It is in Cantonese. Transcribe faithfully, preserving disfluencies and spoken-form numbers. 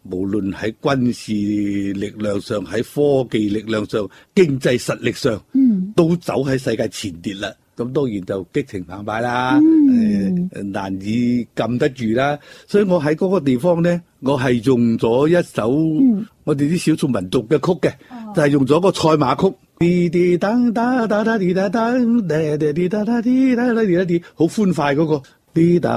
無論喺軍事力量上、喺科技力量上、經濟實力上，嗯，都走喺世界前列啦。咁當然就激情澎湃啦，嗯呃，難以禁得住啦。所以我喺嗰個地方咧，我係用咗一首我哋啲少數民族嘅曲嘅，嗯，就係、是、用咗個賽馬曲，滴滴當當當當滴答當，滴滴答答滴答滴答滴，好歡快嗰個滴答。